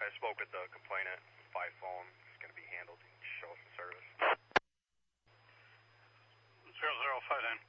I spoke with the complainant by phone. It's going to be handled. Show us the service. 005 then.